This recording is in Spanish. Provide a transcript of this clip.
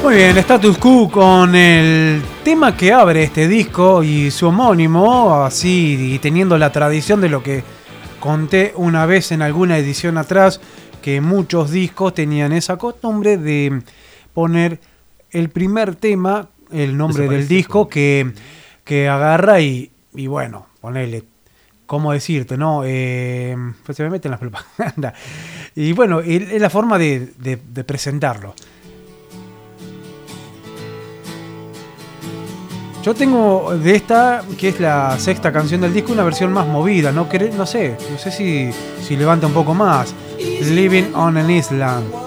Muy bien, Status Quo con el tema que abre este disco y su homónimo, así y teniendo la tradición de lo que conté una vez en alguna edición atrás, que muchos discos tenían esa costumbre de poner el primer tema, el nombre del disco, que agarra y bueno, ponele, ¿cómo decirte? ¿No? Pues se me meten las propagandas. Y bueno, es la forma de presentarlo. Yo tengo de esta, que es la sexta canción del disco, una versión más movida, no sé si levanta un poco más. Living on an Island.